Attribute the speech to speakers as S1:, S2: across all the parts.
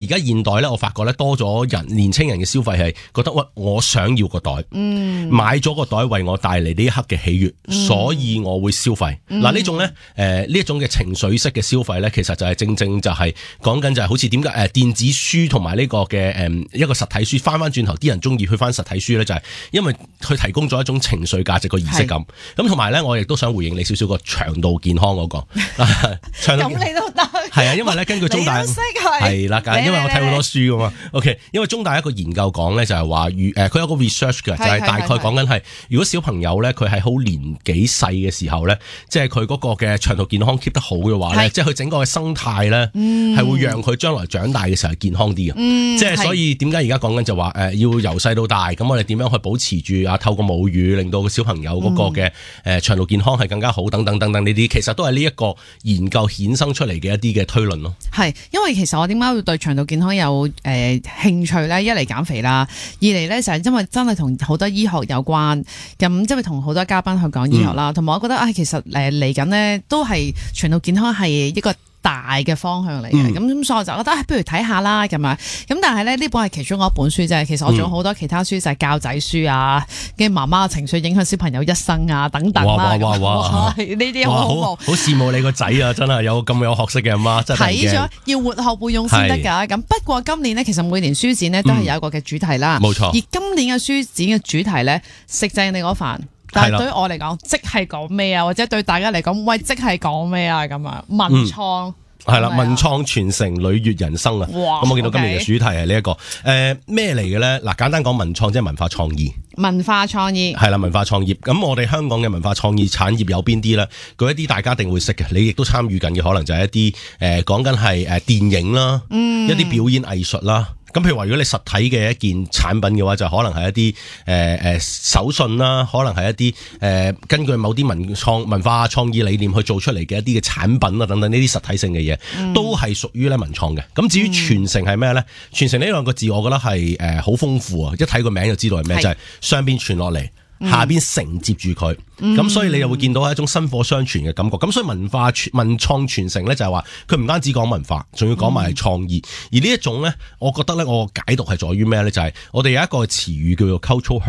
S1: 家現代咧，我發覺咧多咗年青人嘅消費係覺得我想要個袋，買咗個袋為我帶嚟呢一刻嘅喜悅，所以我會消費。嗱呢種咧呢一種嘅情緒式嘅消費咧，其實就係正就係講緊就係好似點解電子書同埋呢個嘅一個實體書翻轉頭啲人中意去翻實體書咧，就係因為佢提供咗一種情緒價值個儀式感。咁同埋咧，我亦都想回應你少少個腸道健康嗰個。
S2: 咁你都得
S1: 係啊，因為咧根據中大係啦，因為我睇好多書噶嘛。OK， 因為中大一個研究講咧就係話，佢有個 research 嘅，就係大概講緊係如果小朋友咧佢係好年紀細嘅時候咧，即係佢嗰個嘅腸道健康 keep 得好嘅話咧，即係佢整個嘅生態咧係會讓佢將來長大嘅時候係健康啲嘅。即係所以點解而家講緊就話要由細到大，咁我哋點樣去保持住透過母乳令到個小朋友嗰個嘅腸道健康係更加好等等呢啲，其實都係呢一個研究衍生出嚟嘅一啲嘅推論咯。
S2: 係，因為其實我點解會對腸道健康有興趣咧？一嚟減肥啦，二嚟咧就係因為真係同好多醫學有關，咁即係同好多嘉賓去講醫學啦，同埋我覺得其實嚟緊呢都係腸道健康係一個大嘅方向嚟嘅，咁所以我就覺得不如睇下啦咁樣。咁但係咧呢本係其中一本書啫，其實我仲有好多其他書，就係教仔書啊，跟媽媽嘅情緒影響小朋友一生啊等等啦。哇！呢啲好恐怖，
S1: 好羨慕你個仔啊！真係有咁有學識嘅阿媽，真係
S2: 睇咗要活學活用先得㗎。咁不過今年呢，其實每年書展呢都係有一個嘅主題啦。冇錯。而今年嘅書展嘅主題呢，食正你嗰飯。但係對於我嚟講，即係講咩啊？或者對大家嚟講，喂，即係講咩啊？咁啊，文創
S1: 係啦，文創傳承，履越人生啊！咁我見到今年嘅主題係呢一個咩嚟嘅咧？嗱，簡單講，文創即係文化創意。
S2: 文化創意
S1: 係啦，文化創業。咁我哋香港嘅文化創意產業有邊啲咧？舉一啲大家一定會識嘅，你亦都參與緊嘅，可能就係一啲講緊係電影啦，一啲表演藝術啦。咁譬如話，如果你實體嘅一件產品嘅話，就可能係一啲手信啦，可能係一啲根據某啲文化創意理念去做出嚟嘅一啲嘅產品啊等等呢啲實體性嘅嘢，都係屬於咧文創嘅。咁至於傳承係咩咧？傳承呢兩個字，我覺得係好豐富啊！一睇個名就知道係咩，就係上邊傳落嚟，下邊承接住佢。咁所以你又會見到係一種薪火相傳嘅感覺。咁所以文創傳承咧就係話佢唔單止講文化，仲要講埋係創意。而呢一種咧，我覺得咧我解讀係在於咩咧？就係我哋有一個詞語叫做 cultural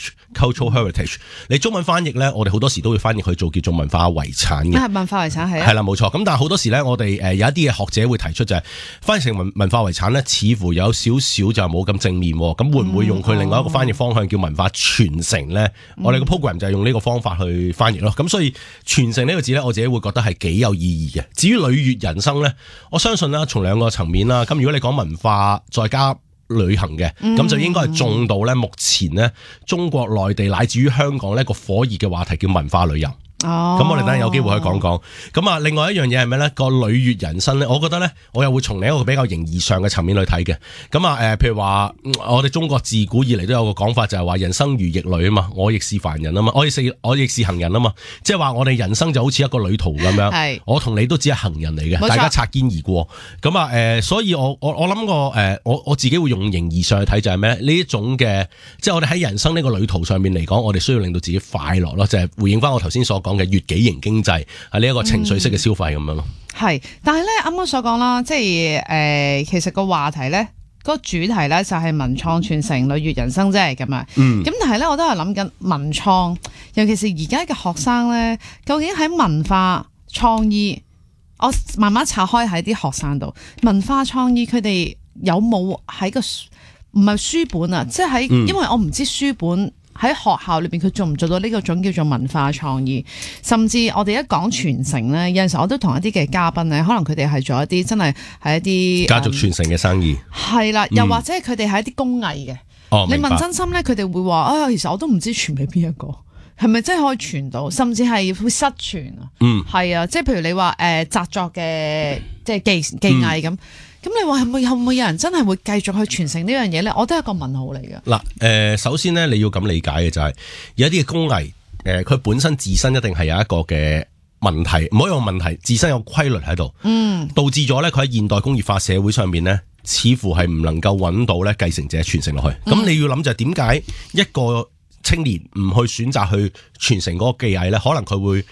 S1: heritage。你中文翻譯咧，我哋好多時都會翻譯去做叫做文化遺產嘅。
S2: 文化遺產係
S1: 啦，冇錯。咁但係好多時咧，我哋有一啲嘅學者會提出就係翻譯成文化遺產咧，似乎有少少就冇咁正面。咁會唔會用佢另外一個翻譯方向叫文化傳承咧？我哋個 program 就係用呢個方法去翻譯咯，咁所以傳承呢個字咧，我自己會覺得係幾有意義嘅。至於履越人生咧，我相信啦，從兩個層面啦，咁如果你講文化再加旅行嘅，咁就應該係中到咧目前咧中國內地乃至於香港呢個火熱嘅話題叫文化旅遊。咁我哋等陣有機會可以講講。咁啊，另外一樣嘢係咩咧？個履越人生咧，我覺得咧，我又會從另一個比較形而上嘅層面去睇嘅。咁啊，譬如話，我哋中國自古以嚟都有個講法，就係話人生如逆旅啊嘛，我亦是凡人啊嘛，我亦是行人啊嘛，即係話我哋人生就好似一個旅途咁樣，我同你都只係行人嚟嘅，大家擦肩而過。咁啊，所以我諗過我自己會用形而上去睇就係咩呢一種嘅，即係我哋喺人生呢個旅途上面嚟講，我哋需要令到自己快樂咯，就係回應翻我頭先所講嘅悅己型經濟係呢一個情緒式嘅消費咁樣咯。
S2: 係，但係咧啱啱所講啦，即係其實個話題咧，個主題咧就係文創傳承、履越人生啫咁啊。咁但係咧，我都係諗緊文創，尤其是而家嘅學生咧，究竟喺文化創意，我慢慢拆開喺啲學生度，文化創意佢哋有冇喺個唔係書本啊，即係喺，因為我唔知書本。喺學校裏邊佢做唔做到呢個種叫做文化創意，甚至我哋一講傳承咧，有陣時我都同一啲嘅嘉賓咧，可能佢哋係做一啲真係一啲
S1: 家族傳承嘅生意，
S2: 係啦，又或者佢哋係一啲工藝嘅。你問真心咧，佢哋會話其實我都唔知傳俾邊一個，係咪真係可以傳到，甚至係會失傳啊？係啊，即係譬如你話紮作嘅即係技藝咁。咁你話會唔會有人真係會繼續去傳承呢樣嘢咧？我都係一個問號嚟嘅。
S1: 嗱，首先咧你要咁理解嘅就係有一啲嘅工藝，佢本身自身一定係有一個嘅問題，唔可以用問題，自身有規律喺度，導致咗咧佢喺現代工業化社會上面咧，似乎係唔能夠揾到咧繼承者傳承落去。咁你要諗就係點解一個青年唔去選擇去傳承嗰個技藝咧？可能佢會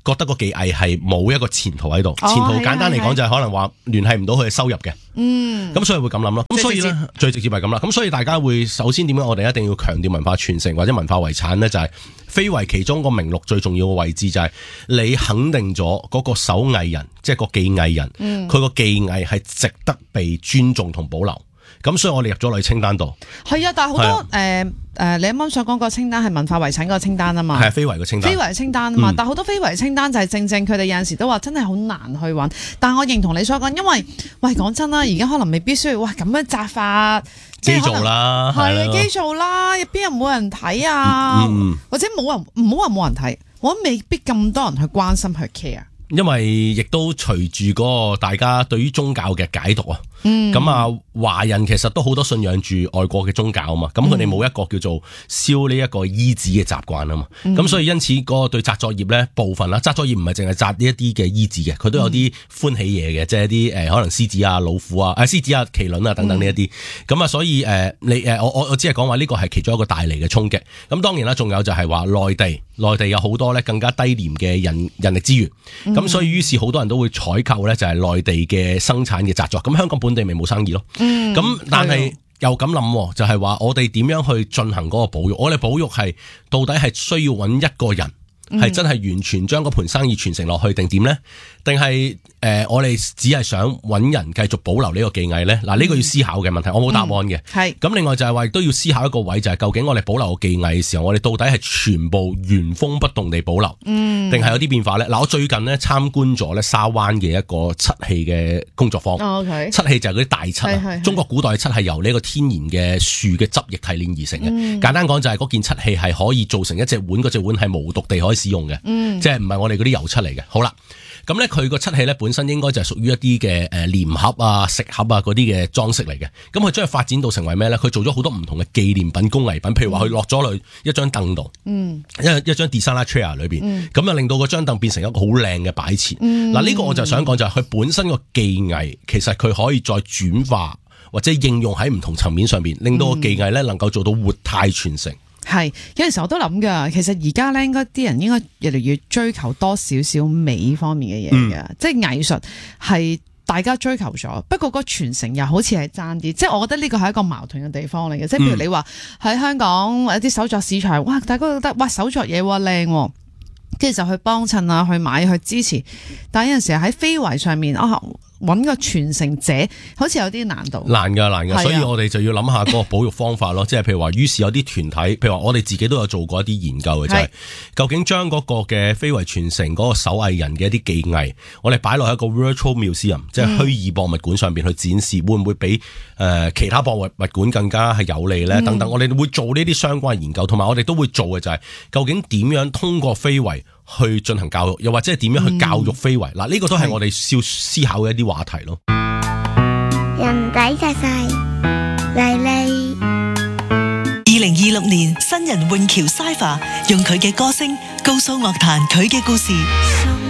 S1: 覺得個技藝係冇一個前途喺度，
S2: 哦
S1: 前途簡單嚟講
S2: 係
S1: 就係可能話聯繫唔到佢嘅收入嘅。咁所以會咁諗咯。咁所以咧最直接係咁啦。咁所以大家會首先點解我哋一定要強調文化傳承或者文化遺產咧？就係非遺其中個名錄最重要嘅位置就係你肯定咗嗰個手藝人，即係個技藝人，佢個技藝係值得被尊重同保留。咁所以我哋入咗落去清單度。
S2: 係啊，但係好多你啱啱所講個清單係文化遺產嗰個清單啊嘛。
S1: 係非遺嘅清單。
S2: 非遺清單啊嘛，但係好多非遺清單就係正正佢哋有陣時都話真係好難去揾。但係我認同你所講，因為喂講真啦，而家可能未必需要哇咁樣紮法。
S1: 機做啦，
S2: 係啊，機做啦，邊有冇人睇啊？或者冇人，唔好話冇人睇，我都未必咁多人去關心去 care。
S1: 因為亦都隨住嗰個大家對於宗教嘅解讀啊，咁啊華人其實都好多信仰住外國嘅宗教啊嘛，咁佢哋冇一個叫做燒呢一個衣紙嘅習慣啊嘛，咁所以因此嗰個對紮作業咧部分啦，紮作業唔係淨係紮呢一啲嘅衣紙嘅，佢都有啲歡喜嘢嘅，即係一啲可能獅子啊、老虎啊、獅子啊、麒麟啊等等呢一啲，咁啊所以我只係講話呢個係其中一個帶嚟嘅衝擊，咁當然啦，仲有就係話內地有好多咧更加低廉嘅人力資源。咁所以於是好多人都會採購咧，就係內地嘅生產嘅紮作。咁香港本地咪冇生意咯。咁但係又咁諗，就係話我哋點樣去進行嗰個保育？我哋保育係到底係需要揾一個人，係真係完全將嗰盤生意傳承落去，定點呢？定係我哋只係想揾人繼續保留呢個技藝呢？嗱，呢個要思考嘅問題，我冇答案嘅。係咁，另外就係話亦都要思考一個位，就係究竟我哋保留個技藝嘅時候，我哋到底係全部原封不動地保留，定係有啲變化呢？嗱，我最近呢參觀咗咧沙灣嘅一個漆器嘅工作坊。漆器就係嗰啲大漆啊，中國古代嘅漆係由呢個天然嘅樹嘅汁液提煉而成嘅。簡單講就係嗰件漆器係可以做成一隻碗，嗰隻碗係無毒地可以使用嘅，即係唔係我哋嗰啲油漆嚟嘅。好啦。咁咧，佢個漆器咧本身應該就係屬於一啲嘅廉盒啊、食盒啊嗰啲嘅裝飾嚟嘅。咁佢將佢發展到成為咩咧？佢做咗好多唔同嘅紀念品、工藝品，譬如話佢落咗去一張凳度，一張 designer chair 裏邊，咁啊令到嗰張凳變成一個好靚嘅擺設。嗱，呢個我就想講就係佢本身個技藝，其實佢可以再轉化或者應用喺唔同層面上邊，令到個技藝咧能夠做到活態傳承。
S2: 係有陣時我都諗噶，其實而家咧應該啲人應該越嚟越追求多少少美方面嘅嘢嘅，即係藝術係大家追求咗，不過個傳承又好似係爭啲，即係我覺得呢個係一個矛盾嘅地方嚟嘅，即係譬如你話喺香港有啲手作市場，哇，大家覺得哇手作嘢靚，跟住就去幫襯啊，去買去支持，但係有陣時喺非遺上面啊。揾個傳承者好似有啲難度，難㗎，
S1: 所以我哋就要諗下嗰個保育方法咯。即係譬如話，於是有啲團體，譬如話我哋自己都有做過一啲研究嘅，就係究竟將嗰個嘅非遺傳承嗰個手藝人嘅一啲技藝，我哋擺落喺一個 virtual museum，即係虛擬博物館上邊去展示，會唔會比其他博物館更加係有利咧？等等，我哋會做呢啲相關研究，同埋我哋都會做嘅就係究竟點樣通過非遺去進行教育，又或者係點樣去教育非遺？嗱，呢個都係我哋要思考嘅一啲話題咯。
S3: 人仔細細麗麗
S4: 2026年新人永橋 Cypher 用佢嘅歌聲告訴樂壇佢嘅故事。